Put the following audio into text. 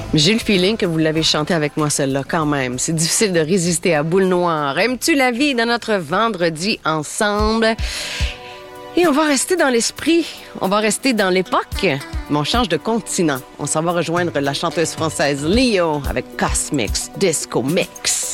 J'ai le feeling que vous l'avez chanté avec moi celle-là quand même. C'est difficile de résister à Boule Noire. Aimes-tu la vie dans notre vendredi ensemble? Et on va rester dans l'esprit, on va rester dans l'époque, mais on change de continent. On s'en va rejoindre la chanteuse française Leo avec Cosmix Disco Mix.